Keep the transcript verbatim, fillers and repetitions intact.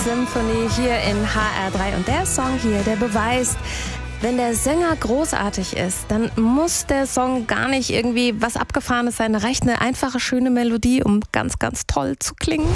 Symphonie hier in H R drei und der Song hier, der beweist, wenn der Sänger großartig ist, dann muss der Song gar nicht irgendwie was Abgefahrenes sein. Da reicht eine einfache, schöne Melodie, um ganz, ganz toll zu klingen.